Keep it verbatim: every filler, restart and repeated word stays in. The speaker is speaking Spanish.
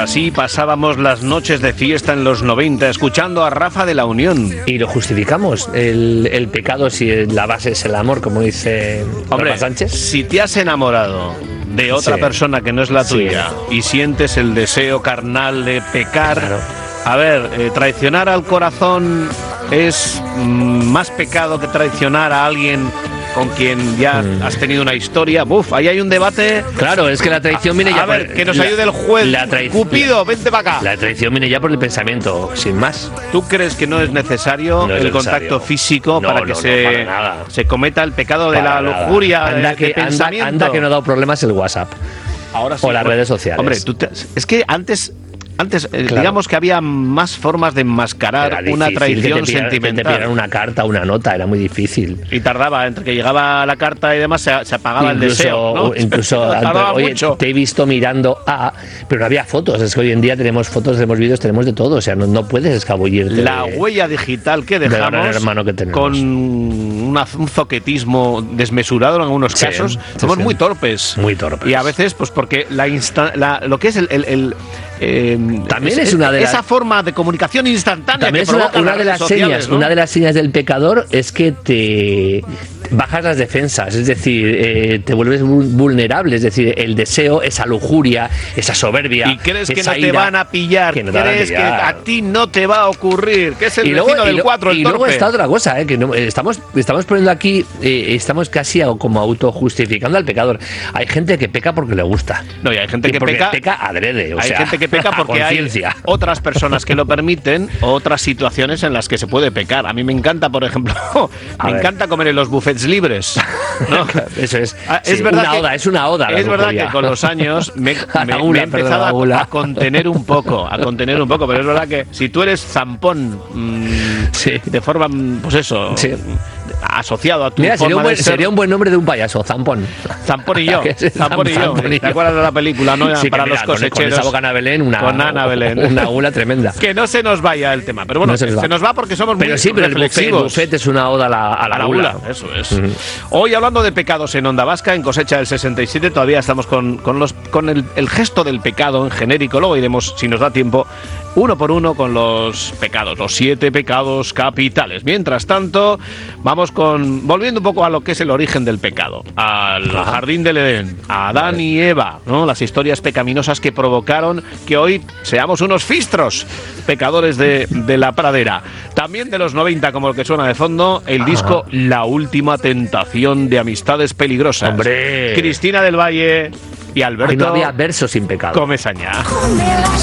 así pasábamos las noches de fiesta en los noventa, escuchando a Rafa de la Unión. Y lo justificamos, el, el pecado si la base es el amor, como dice Hombre, Rafa Sánchez. Si te has enamorado de otra sí. persona que no es la tuya sí. y sientes el deseo carnal de pecar, claro. a ver, eh, traicionar al corazón es mm, más pecado que traicionar a alguien con quien ya mm. has tenido una historia. Buf, ahí hay un debate. Claro, es que la traición viene a, ya a ver, por, que nos la, ayude el juez. La traic- Cupido, vente para acá. La traición viene ya por el pensamiento, sin más. ¿Tú crees que no es necesario no es el necesario. contacto físico no, para que no, se, no, para nada. se cometa el pecado para de la nada. lujuria, anda de, que, de pensamiento? Anda, anda que no ha dado problemas el WhatsApp. Ahora sí, o las bueno, redes sociales. Hombre, tú te, es que antes... Antes, eh, claro. digamos que había más formas de enmascarar una traición que te pidan, sentimental. Que te pidieran una carta, una nota, era muy difícil. Y tardaba, entre que llegaba la carta y demás, se, se apagaba incluso, el deseo, ¿no? Incluso, tardaba oye, mucho. te he visto mirando a... Pero no había fotos, es que hoy en día tenemos fotos, tenemos vídeos, tenemos de todo, o sea, no, no puedes escabullirte. La de, huella digital que dejamos, de hermano que tenemos. Con una, un zoquetismo desmesurado en algunos sí, casos, sí, somos sí. muy torpes. Muy torpes. Y a veces, pues porque la, insta, la lo que es el... el, el Eh, también es, es una de esa las, forma de comunicación instantánea también que es una, una las de las sociales, señas, ¿no? Una de las señas del pecador es que te bajas las defensas, es decir, eh, te vuelves vulnerable, es decir, el deseo, esa lujuria, esa soberbia. Y crees que no ira, te van a pillar, que no crees a pillar. que a ti no te va a ocurrir, que es el y vecino luego, del cuatro, el Y torpe. luego está otra cosa, eh, que no, estamos, estamos poniendo aquí, eh, estamos casi a, como autojustificando al pecador. Hay gente que peca porque le gusta. No, y hay gente y que porque peca, peca adrede, o hay sea, gente que peca porque hay otras personas que lo permiten, otras situaciones en las que se puede pecar. A mí me encanta, por ejemplo, me ver. encanta comer en los buffets libres. ¿No? Eso es. Ah, es sí, verdad una que, oda, es una oda. Es verdad que con los años me, me, gula, me he empezado perdón, a, a contener un poco, a contener un poco, pero es verdad que si tú eres zampón mmm, sí. de forma, pues eso, sí. asociado a tu Mira, forma sería un, buen, de ser, sería un buen nombre de un payaso, Zampón. Zampón y yo. Zampón y yo. ¿Te acuerdas de la película, no? Sí, Para mira, los cosecheros. Con, con esa boca Ana Belén, una, con Ana Belén. Una gula tremenda. Que no se nos vaya el tema, pero bueno, no se, nos se nos va porque somos pero muy sí, pero reflexivos. El buffet, el buffet es una oda a la, a la, a la gula. gula. Eso es. Uh-huh. Hoy hablando de pecados en Onda Vasca, en Cosecha del sesenta y siete, todavía estamos con, con, los, con el, el gesto del pecado en genérico. Luego iremos, si nos da tiempo, uno por uno con los pecados, los siete pecados capitales. Mientras tanto, vamos con volviendo un poco a lo que es el origen del pecado, al Ajá. jardín del Edén, a Adán vale. y Eva, ¿no? Las historias pecaminosas que provocaron que hoy seamos unos fistros pecadores de, de la pradera. También de los noventa, como el que suena de fondo, el Ajá. disco La Última Tentación de Amistades Peligrosas. ¡Hombre! Cristina del Valle y Alberto Ay, no había verso sin pecado. Comesaña.